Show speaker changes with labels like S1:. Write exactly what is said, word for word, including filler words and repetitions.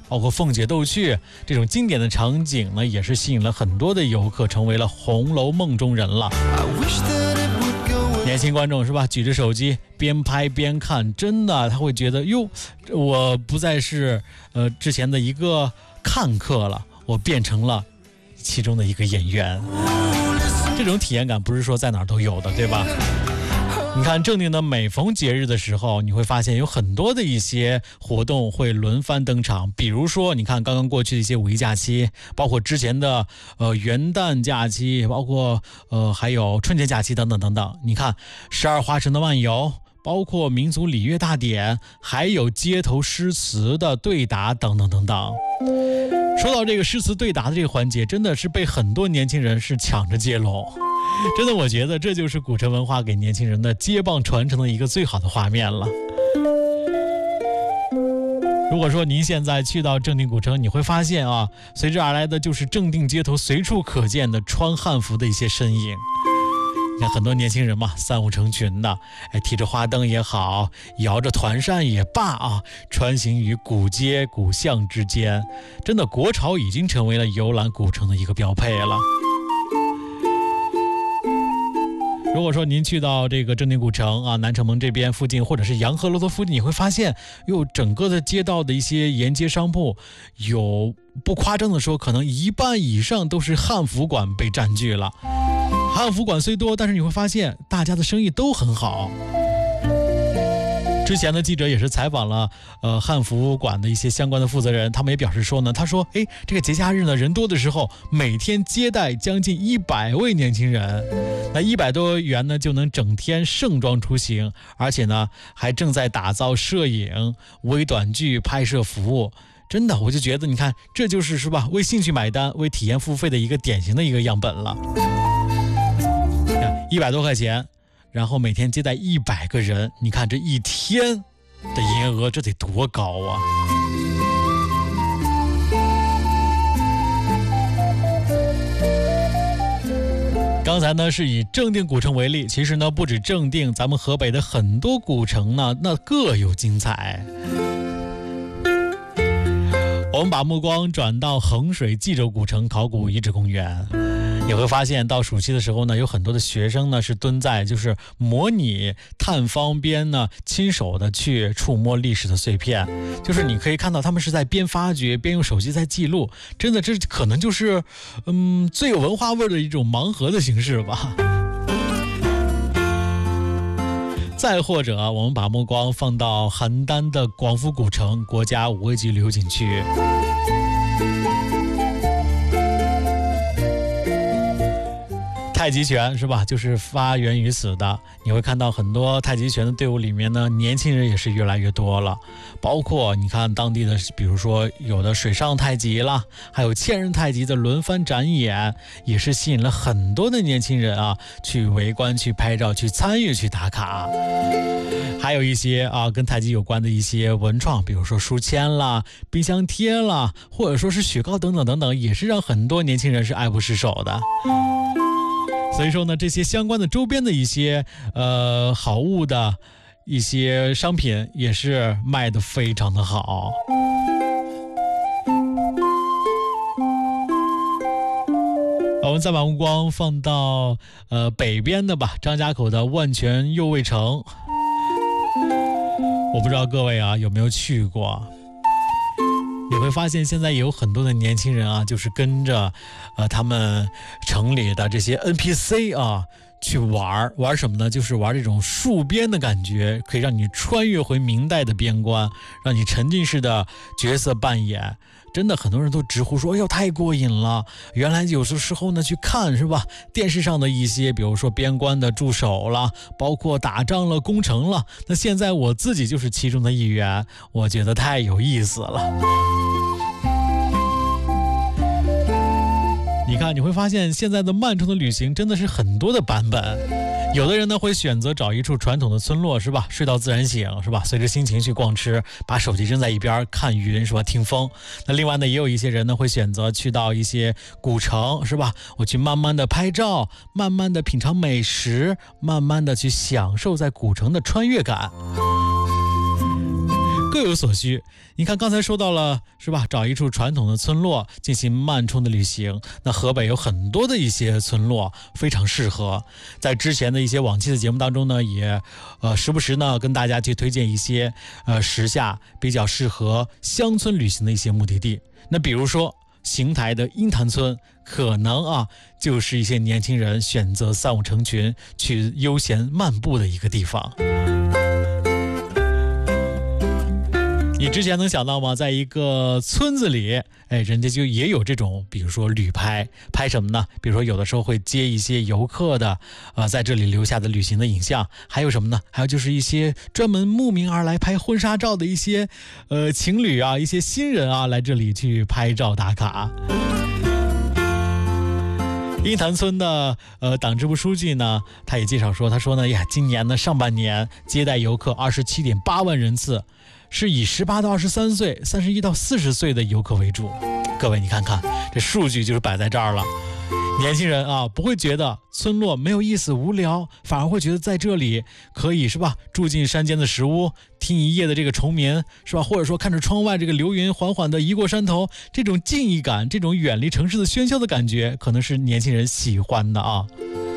S1: 包括凤姐斗趣这种经典的场景呢，也是吸引了很多的游客，成为了《红楼梦》中人了。年轻观众是吧，举着手机边拍边看，真的他会觉得哟，我不再是呃之前的一个看客了，我变成了其中的一个演员。这种体验感不是说在哪儿都有的，对吧？你看正定的每逢节日的时候，你会发现有很多的一些活动会轮番登场，比如说你看刚刚过去的一些五一假期，包括之前的呃元旦假期，包括呃还有春节假期等等等等。你看十二花城的漫游，包括民族礼乐大典，还有街头诗词的对答等等等等。说到这个诗词对答的这个环节，真的是被很多年轻人是抢着接龙。真的，我觉得这就是古城文化给年轻人的接棒传承的一个最好的画面了。如果说您现在去到正定古城，你会发现啊，随之而来的就是正定街头随处可见的穿汉服的一些身影。你看很多年轻人嘛，三五成群的，哎，提着花灯也好，摇着团扇也罢啊，穿行于古街古巷之间，真的国潮已经成为了游览古城的一个标配了。如果说您去到这个正定古城啊，南城门这边附近，或者是洋河楼的附近，你会发现，哟，整个的街道的一些沿街商铺，有不夸张的说，可能一半以上都是汉服馆被占据了。汉服馆虽多，但是你会发现大家的生意都很好。之前的记者也是采访了呃汉服馆的一些相关的负责人，他们也表示说呢，他说哎，这个节假日呢人多的时候，每天接待将近一百位年轻人，那一百多元呢就能整天盛装出行，而且呢还正在打造摄影、微短剧拍摄服务。真的，我就觉得你看，这就是是吧，为兴趣买单、为体验付费的一个典型的一个样本了。一百多块钱。然后每天接待一百个人，你看这一天的营业额，这得多高啊！刚才呢是以正定古城为例，其实呢不止正定，咱们河北的很多古城呢，那各有精彩。我们把目光转到衡水冀州古城考古遗址公园。也会发现到暑期的时候呢，有很多的学生呢是蹲在就是模拟探方边呢亲手的去触摸历史的碎片，就是你可以看到他们是在边发掘边用手机在记录，真的这可能就是嗯最有文化味的一种盲盒的形式吧。再或者我们把目光放到邯郸的广福古城国家五 A 级旅游景区。太极拳是吧，就是发源于此的。你会看到很多太极拳的队伍里面呢，年轻人也是越来越多了，包括你看当地的比如说有的水上太极啦，还有千人太极的轮番展演，也是吸引了很多的年轻人啊去围观、去拍照、去参与、去打卡。还有一些啊跟太极有关的一些文创，比如说书签啦、冰箱贴啦，或者说是雪糕等等等等，也是让很多年轻人是爱不释手的。所以说呢，这些相关的周边的一些呃好物的一些商品也是卖得非常的好。我们再把目光放到呃北边的吧，张家口的万泉右卫城。我不知道各位啊有没有去过。你会发现现在也有很多的年轻人啊，就是跟着呃他们城里的这些 N P C 啊去玩玩什么呢？就是玩这种戍边的感觉，可以让你穿越回明代的边关，让你沉浸式的角色扮演。真的很多人都直呼说哎呦太过瘾了。原来有的时候呢去看是吧，电视上的一些比如说边关的驻守了，包括打仗了、攻城了，那现在我自己就是其中的一员，我觉得太有意思了。你看你会发现现在的漫长的旅行真的是很多的版本，有的人呢会选择找一处传统的村落是吧，睡到自然醒是吧，随着心情去逛吃，把手机扔在一边看云是吧，听风。那另外呢也有一些人呢会选择去到一些古城是吧，我去慢慢的拍照，慢慢的品尝美食，慢慢的去享受在古城的穿越感。 各有所需。你看刚才说到了是吧，找一处传统的村落进行慢冲的旅行，那河北有很多的一些村落非常适合。在之前的一些往期的节目当中呢，也呃时不时呢跟大家去推荐一些呃时下比较适合乡村旅行的一些目的地。那比如说邢台的鹰潭村，可能啊就是一些年轻人选择三五成群去悠闲漫步的一个地方。你之前能想到吗？在一个村子里，哎，人家就也有这种，比如说旅拍，拍什么呢？比如说有的时候会接一些游客的，呃，在这里留下的旅行的影像，还有什么呢？还有就是一些专门慕名而来拍婚纱照的一些，呃，情侣啊，一些新人啊，来这里去拍照打卡。鹰潭村的呃党支部书记呢，他也介绍说，他说呢，呀，今年呢上半年接待游客二十七点八万人次。是以十八到二十三岁、三十一到四十岁的游客为主。各位，你看看这数据就是摆在这儿了。年轻人啊，不会觉得村落没有意思、无聊，反而会觉得在这里可以是吧，住进山间的石屋，听一夜的这个虫鸣，是吧？或者说看着窗外这个流云缓缓地移过山头，这种静谧感，这种远离城市的喧嚣的感觉，可能是年轻人喜欢的啊。